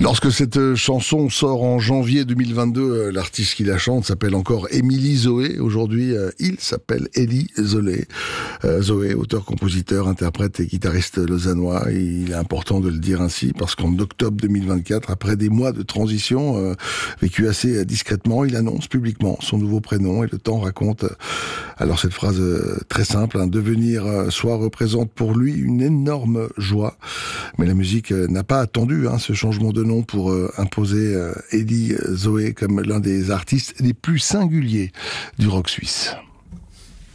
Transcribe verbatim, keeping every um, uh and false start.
Lorsque cette chanson sort en janvier deux mille vingt-deux, l'artiste qui la chante s'appelle encore Émilie Zoé. Aujourd'hui, il s'appelle Élie Zoé. Euh, Zoé, auteur-compositeur, interprète et guitariste lausannois. Et il est important de le dire ainsi parce qu'en octobre deux mille vingt-quatre, après des mois de transition euh, vécu assez discrètement, il annonce publiquement son nouveau prénom et le temps raconte alors cette phrase euh, très simple, hein, devenir euh, soi représente pour lui une énorme joie. Mais la musique euh, n'a pas attendu hein, ce changement de nom pour euh, imposer euh, Élie Zoé comme l'un des artistes les plus singuliers du rock suisse.